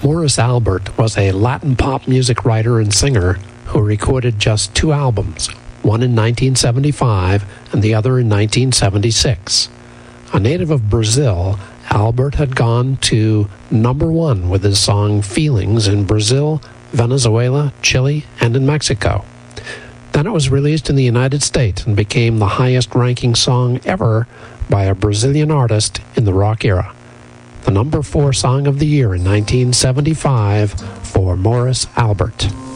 Morris Albert was a Latin pop music writer and singer who recorded just 2 albums, one in 1975 and the other in 1976. A native of Brazil, Albert had gone to #1 with his song Feelings in Brazil, Venezuela, Chile, and in Mexico. Then it was released in the United States and became the highest-ranking song ever by a Brazilian artist in the rock era. The #4 song of the year in 1975 for Morris Albert.